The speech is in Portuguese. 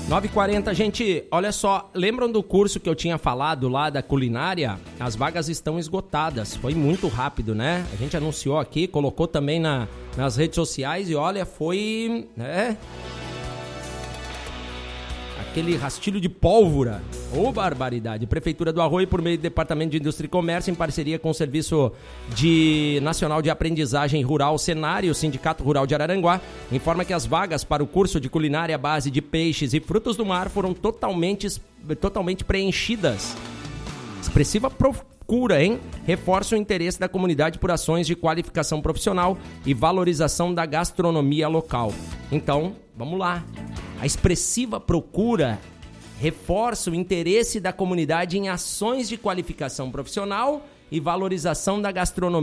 9h40, gente, olha só, lembram do curso que eu tinha falado lá da culinária? As vagas estão esgotadas, foi muito rápido, né? A gente anunciou aqui, colocou também nas redes sociais e olha, foi, né? Aquele rastilho de pólvora. Ô, barbaridade. Prefeitura do Arroio, por meio do Departamento de Indústria e Comércio, em parceria com o Serviço Nacional de Aprendizagem Rural Senar e o Sindicato Rural de Araranguá, informa que as vagas para o curso de culinária à base de peixes e frutos do mar foram totalmente preenchidas. Expressiva procura, hein? Reforça o interesse da comunidade por ações de qualificação profissional e valorização da gastronomia local. Então, vamos lá. A expressiva procura reforça o interesse da comunidade em ações de qualificação profissional e valorização da gastronomia